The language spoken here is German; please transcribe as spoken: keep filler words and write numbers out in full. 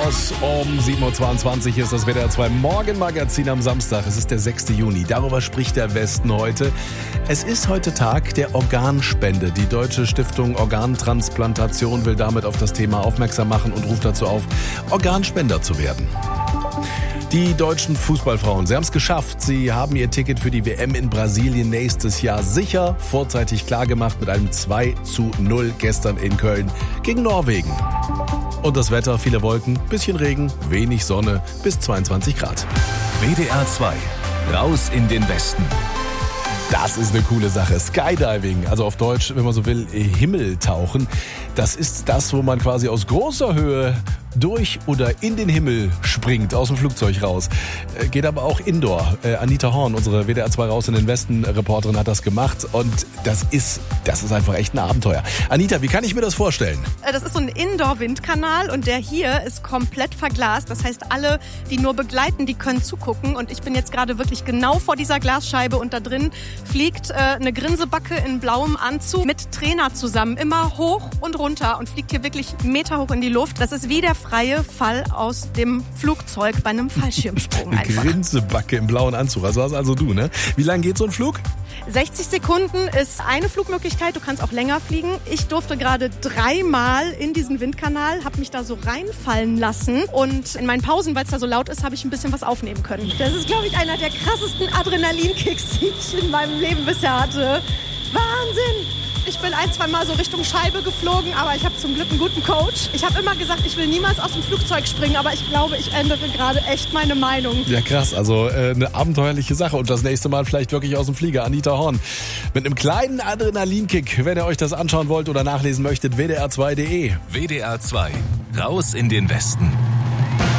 Chaos um sieben Uhr zweiundzwanzig. Hier ist das W D R zwei Morgenmagazin am Samstag. Es ist der sechste Juni. Darüber spricht der Westen heute. Es ist heute Tag der Organspende. Die Deutsche Stiftung Organtransplantation will damit auf das Thema aufmerksam machen und ruft dazu auf, Organspender zu werden. Die deutschen Fußballfrauen, sie haben es geschafft. Sie haben ihr Ticket für die W M in Brasilien nächstes Jahr sicher vorzeitig klargemacht mit einem zwei zu null gestern in Köln gegen Norwegen. Und das Wetter, viele Wolken, bisschen Regen, wenig Sonne, bis zweiundzwanzig Grad. W D R zwei, raus in den Westen. Das ist eine coole Sache. Skydiving, also auf Deutsch, wenn man so will, Himmeltauchen. Das ist das, wo man quasi aus großer Höhe durch oder in den Himmel springt, aus dem Flugzeug raus. Geht aber auch indoor. Anita Horn, unsere W D R zwei Raus in den Westen Reporterin, hat das gemacht und das ist, das ist einfach echt ein Abenteuer. Anita, wie kann ich mir das vorstellen? Das ist so ein Indoor-Windkanal und der hier ist komplett verglast. Das heißt, alle, die nur begleiten, die können zugucken und ich bin jetzt gerade wirklich genau vor dieser Glasscheibe und da drin fliegt äh, eine Grinsebacke in blauem Anzug mit Trainer zusammen, immer hoch und runter und fliegt hier wirklich meterhoch in die Luft. Das ist wie der freie Fall aus dem Flugzeug bei einem Fallschirmsprung einfach. Grinsebacke im blauen Anzug, also das also du, ne? Wie lang geht so ein Flug? sechzig Sekunden ist eine Flugmöglichkeit, du kannst auch länger fliegen. Ich durfte gerade dreimal in diesen Windkanal, habe mich da so reinfallen lassen und in meinen Pausen, weil es da so laut ist, habe ich ein bisschen was aufnehmen können. Das ist, glaube ich, einer der krassesten Adrenalinkicks, die ich in meinem Leben bisher hatte. Wahnsinn! Ich bin ein, zwei Mal so Richtung Scheibe geflogen, aber ich habe zum Glück einen guten Coach. Ich habe immer gesagt, ich will niemals aus dem Flugzeug springen, aber ich glaube, ich ändere gerade echt meine Meinung. Ja, krass. Also äh, eine abenteuerliche Sache. Und das nächste Mal vielleicht wirklich aus dem Flieger. Anita Horn mit einem kleinen Adrenalinkick. Wenn ihr euch das anschauen wollt oder nachlesen möchtet, W D R zwei punkt de. W D R zwei, raus in den Westen.